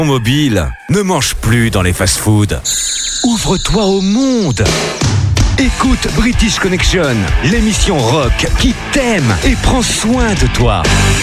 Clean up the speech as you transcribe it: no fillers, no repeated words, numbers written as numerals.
Mobile, ne mange plus dans les fast-foods. Ouvre-toi au monde. Écoute British Connection, l'émission rock qui t'aime et prend soin de toi.